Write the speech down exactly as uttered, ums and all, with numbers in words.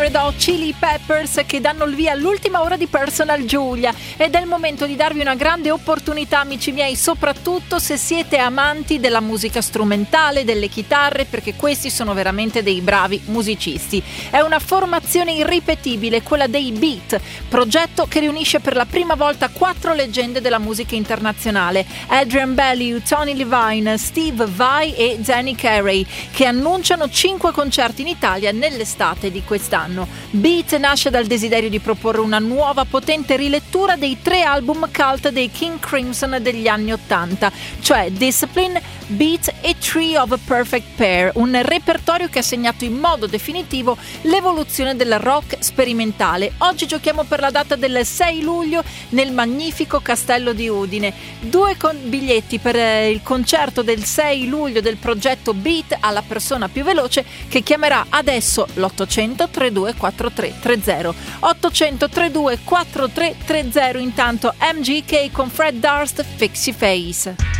Red Hot Chili Peppers che danno il via all'ultima ora di Personal Giulia ed è il momento di darvi una grande opportunità, amici miei, soprattutto se siete amanti della musica strumentale, delle chitarre, perché questi sono veramente dei bravi musicisti. È una formazione irripetibile, quella dei Beat, progetto che riunisce per la prima volta quattro leggende della musica internazionale: Adrian Bellew, Tony Levine, Steve Vai e Danny Carey, che annunciano cinque concerti in Italia nell'estate di quest'anno. Beat nasce dal desiderio di proporre una nuova potente rilettura dei tre album cult dei King Crimson degli anni ottanta, cioè Discipline, Beat e Tree of a Perfect Pair, un repertorio che ha segnato in modo definitivo l'evoluzione del rock sperimentale. Oggi giochiamo per la data del sei luglio nel magnifico Castello di Udine. Due con- biglietti per eh, il concerto del sei luglio del progetto Beat alla persona più veloce che chiamerà adesso l'ottocento trentadue quarantatré trenta ottocento trentadue quarantatré trenta. Intanto M G K con Fred Durst, Fix Your Face.